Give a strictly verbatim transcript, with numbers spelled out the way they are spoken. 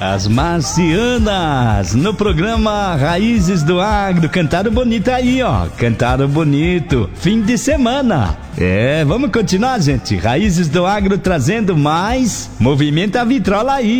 As marcianas, no programa Raízes do Agro, cantaram bonito aí, ó, cantaram bonito, fim de semana. É, vamos continuar, gente, Raízes do Agro trazendo mais movimento a vitrola aí.